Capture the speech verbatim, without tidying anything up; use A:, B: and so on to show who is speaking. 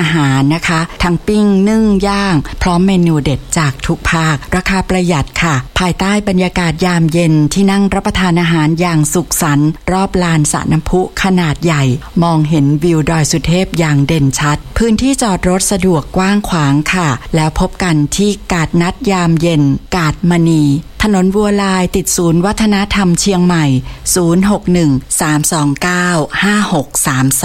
A: อาหารนะคะทั้งปิ้งนึ่งย่างพร้อมเมนูเด็ดจากทุกภาคราคาประหยัดค่ะภายใต้บรรยากาศยามเย็นที่นั่งรับประทานอาหารอย่างสุขสันต์รอบลานสระน้ำพุขนาดใหญ่มองเห็นวิวดอยสุเทพอย่างเด่นชัดพื้นที่จอดรถสะดวกกว้างขวางค่ะแล้วพบกันที่กาดนัดยามเย็นกาดมณีถนนบัวลายติดศูนย์วัฒนธรรมเชียงใหม่ศูนย์ หก หนึ่ง สาม สอง เก้า ห้า หก สาม สอง